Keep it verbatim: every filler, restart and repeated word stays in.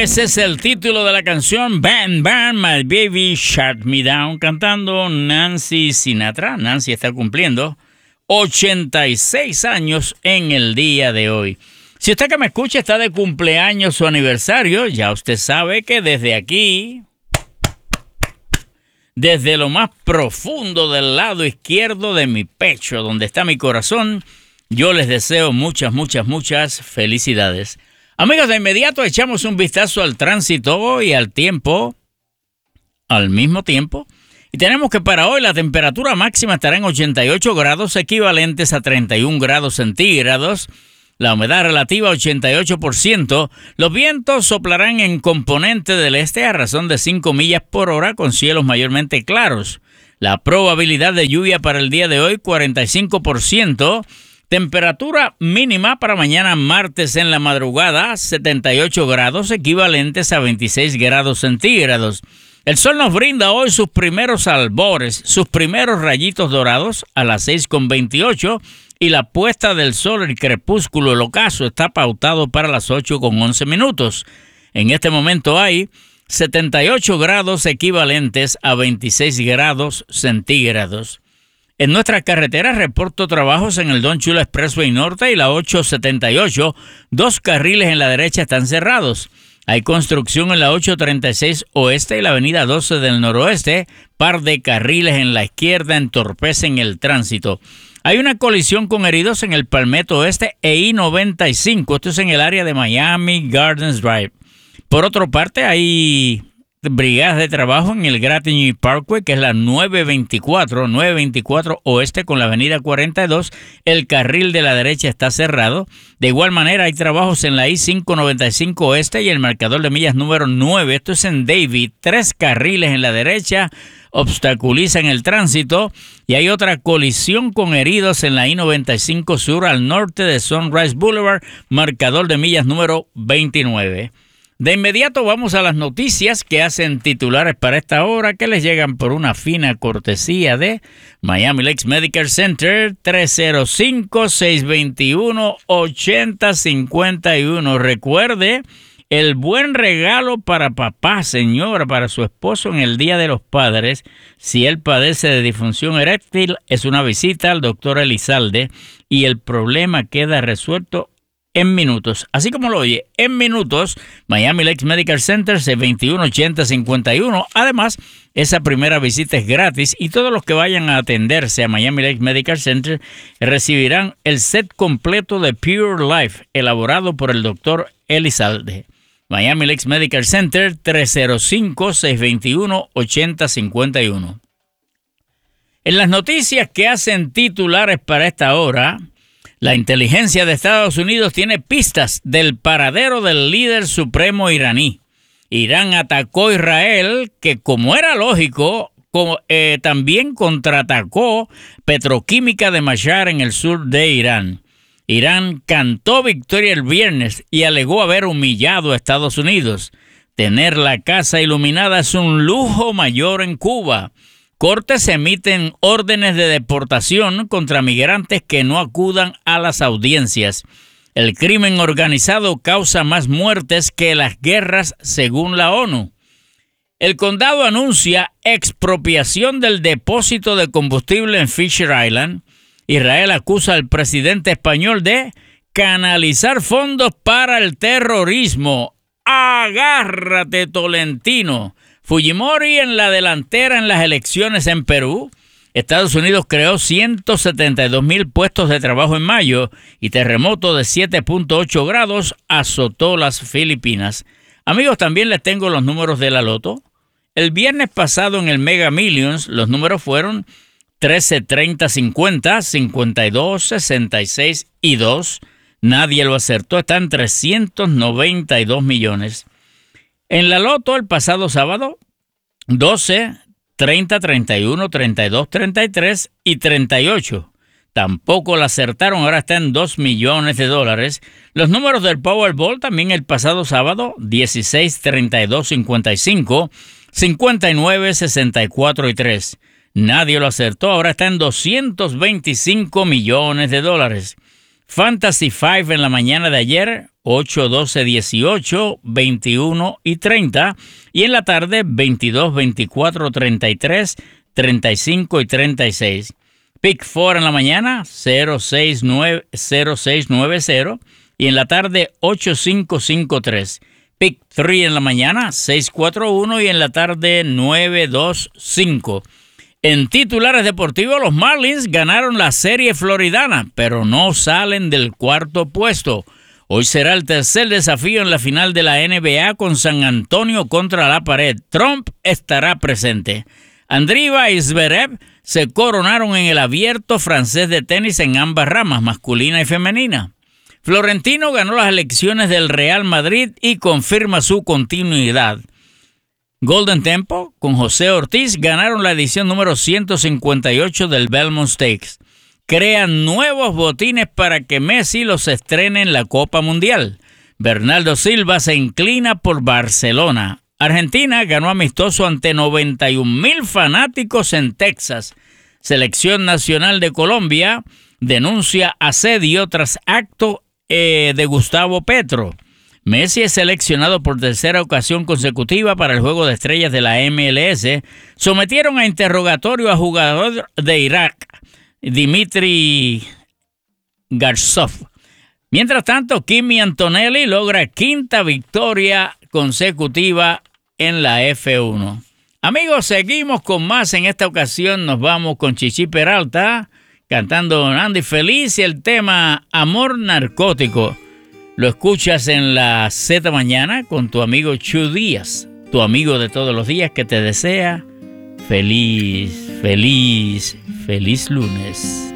Ese es el título de la canción Bam Bam My Baby Shut Me Down, cantando Nancy Sinatra. Nancy está cumpliendo ochenta y seis años en el día de hoy. Si usted que me escucha está de cumpleaños o aniversario, ya usted sabe que desde aquí, desde lo más profundo del lado izquierdo de mi pecho, donde está mi corazón, yo les deseo muchas, muchas, muchas felicidades. Amigos, de inmediato echamos un vistazo al tránsito y al tiempo, al mismo tiempo. Y tenemos que para hoy la temperatura máxima estará en ochenta y ocho grados, equivalentes a treinta y un grados centígrados. La humedad relativa ochenta y ocho por ciento. Los vientos soplarán en componente del este a razón de cinco millas por hora con cielos mayormente claros. La probabilidad de lluvia para el día de hoy cuarenta y cinco por ciento. Temperatura mínima para mañana martes en la madrugada, setenta y ocho grados, equivalentes a veintiséis grados centígrados. El sol nos brinda hoy sus primeros albores, sus primeros rayitos dorados a las seis con veintiocho y la puesta del sol, el crepúsculo, el ocaso, está pautado para las ocho con once minutos. En este momento hay setenta y ocho grados equivalentes a veintiséis grados centígrados. En nuestras carreteras reporto trabajos en el Don Chulo Expressway Norte y la ocho setenta y ocho. Dos carriles en la derecha están cerrados. Hay construcción en la ocho treinta y seis Oeste y la avenida doce del Noroeste. Par de carriles en la izquierda entorpecen el tránsito. Hay una colisión con heridos en el Palmetto Oeste e I noventa y cinco. Esto es en el área de Miami Gardens Drive. Por otra parte, hay brigadas de trabajo en el Gratigny Parkway, que es la nueve veinticuatro, nueve veinticuatro Oeste con la avenida cuarenta y dos. El carril de la derecha está cerrado. De igual manera, hay trabajos en la I cinco noventa y cinco Oeste y el marcador de millas número nueve. Esto es en Davie. Tres carriles en la derecha obstaculizan el tránsito y hay otra colisión con heridos en la I noventa y cinco Sur al norte de Sunrise Boulevard, marcador de millas número veintinueve. De inmediato vamos a las noticias que hacen titulares para esta hora, que les llegan por una fina cortesía de Miami Lakes Medical Center, tres cero cinco, seis dos uno, ocho cero cinco uno. Recuerde, el buen regalo para papá, señora, para su esposo en el Día de los Padres, si él padece de disfunción eréctil, es una visita al doctor Elizalde y el problema queda resuelto en minutos. Así como lo oye, en minutos, Miami Lakes Medical Center, seis dos uno, ocho cero cinco uno. Además, esa primera visita es gratis y todos los que vayan a atenderse a Miami Lakes Medical Center recibirán el set completo de Pure Life, elaborado por el doctor Elizalde. Miami Lakes Medical Center, tres cero cinco, seis dos uno, ocho cero cinco uno. En las noticias que hacen titulares para esta hora, la inteligencia de Estados Unidos tiene pistas del paradero del líder supremo iraní. Irán atacó a Israel, que como era lógico, como, eh, también contraatacó petroquímica de Mashhad en el sur de Irán. Irán cantó victoria el viernes y alegó haber humillado a Estados Unidos. Tener la casa iluminada es un lujo mayor en Cuba. Cortes emiten órdenes de deportación contra migrantes que no acudan a las audiencias. El crimen organizado causa más muertes que las guerras, según la ONU. El condado anuncia expropiación del depósito de combustible en Fisher Island. Israel acusa al presidente español de canalizar fondos para el terrorismo. ¡Agárrate, Tolentino! Fujimori en la delantera en las elecciones en Perú. Estados Unidos creó ciento setenta y dos mil puestos de trabajo en mayo y terremoto de siete punto ocho grados azotó las Filipinas. Amigos, también les tengo los números de la loto. El viernes pasado en el Mega Millions los números fueron trece, treinta, cincuenta, cincuenta y dos, sesenta y seis y dos. Nadie lo acertó, están trescientos noventa y dos millones. En la loto el pasado sábado, doce, treinta, treinta y uno, treinta y dos, treinta y tres y treinta y ocho. Tampoco la acertaron, ahora está en dos millones de dólares. Los números del Powerball también el pasado sábado, dieciséis, treinta y dos, cincuenta y cinco, cincuenta y nueve, sesenta y cuatro y tres. Nadie lo acertó, ahora está en doscientos veinticinco millones de dólares. Fantasy cinco en la mañana de ayer, ocho, doce, dieciocho, veintiuno y treinta. Y en la tarde, veintidós, veinticuatro, treinta y tres, treinta y cinco y treinta y seis. Pick cuatro en la mañana, cero seis nueve cero. Y en la tarde, ocho cinco cinco tres. Pick tres en la mañana, seis cuatro uno. Y en la tarde, nueve dos cinco. En titulares deportivos, los Marlins ganaron la serie floridana, pero no salen del cuarto puesto. Hoy será el tercer desafío en la final de la N B A con San Antonio contra la pared. Trump estará presente. Andriva y Zverev se coronaron en el abierto francés de tenis en ambas ramas, masculina y femenina. Florentino ganó las elecciones del Real Madrid y confirma su continuidad. Golden Tempo con José Ortiz ganaron la edición número ciento cincuenta y ocho del Belmont Stakes. Crean nuevos botines para que Messi los estrene en la Copa Mundial. Bernardo Silva se inclina por Barcelona. Argentina ganó amistoso ante noventa y un mil fanáticos en Texas. Selección Nacional de Colombia denuncia asedio tras acto eh, de Gustavo Petro. Messi es seleccionado por tercera ocasión consecutiva para el Juego de Estrellas de la M L S. Sometieron a interrogatorio a jugador de Irak, Dimitri Garsov. Mientras tanto, Kimi Antonelli logra quinta victoria consecutiva en la F uno. Amigos, seguimos con más. En esta ocasión nos vamos con Chichi Peralta cantando Andy Feliz y el tema Amor Narcótico. Lo escuchas en la Z Mañana con tu amigo Chu Díaz, tu amigo de todos los días que te desea feliz, feliz, feliz lunes.